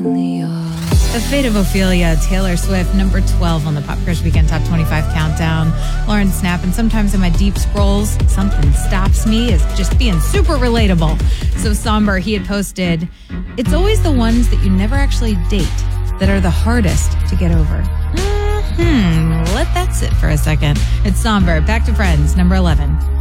The Fate of Ophelia, Taylor Swift, number 12 on the Pop Crush Weekend Top 25 Countdown. Lauren Snap, and sometimes in my deep scrolls, something stops me as just being super relatable. So Somber, he had posted, it's always the ones that you never actually date that are the hardest to get over. Let that sit for a second. It's Somber. Back to Friends, number 11.